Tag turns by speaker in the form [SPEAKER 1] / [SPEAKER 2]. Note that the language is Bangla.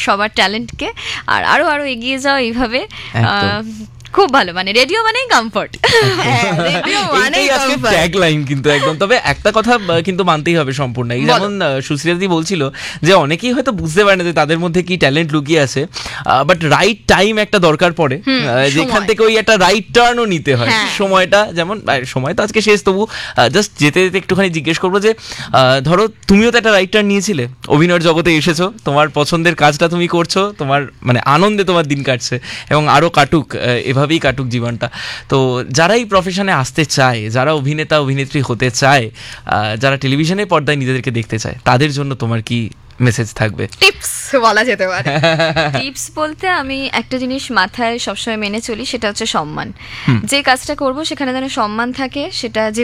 [SPEAKER 1] সবার ট্যালেন্টকে, আর আরো আরো এগিয়ে যাও এইভাবে।
[SPEAKER 2] একদম।
[SPEAKER 1] খুব ভালো, মানে রেডিও মানেই কমফর্ট।
[SPEAKER 2] এইটাই আজকে ট্যাগলাইন কিন্তু একদম। তবে একটা কথা কিন্তু মানতেই হবে সম্পূর্ণ, এই যেমন সুশ্রীদি বলছিল যে অনেকেই হয়তো বুঝতে পারে না যে তাদের মধ্যে কি ট্যালেন্ট লুকিয়ে আছে, বাট রাইট টাইম একটা দরকার পড়ে, যেখান থেকে ওই একটা রাইট টার্নও নিতে হয়। সময়টা যেমন, সময় তো আজকে শেষ, তবু জাস্ট যেতে যেতে একটুখানি জিজ্ঞেস করবো যে ধরো তুমিও তো একটা রাইট টার্ন নিয়েছিলে, অভিনয়ের জগতে এসেছো, তোমার পছন্দের কাজটা তুমি করছো, তোমার মানে আনন্দে তোমার দিন কাটছে, এবং আরও কাটুক, এভাবেই কাটুক জীবনটা। তো যারা এই প্রফেশনে আসতে চায়, যারা অভিনেতা অভিনেত্রী হতে চায়, যারা টেলিভিশনের পর্দায় নিজেদেরকে দেখতে চায়, তাদের জন্য তোমার কি মেসেজ থাকবে?
[SPEAKER 3] টিপস বলা যেতে পারে।
[SPEAKER 1] টিপস বলতে আমি একটা জিনিস মাথায় সবসময় মেনে চলি, সেটা হচ্ছে সম্মান। যে কাজটা করব সেখানে যেন সম্মান থাকে, সেটা যে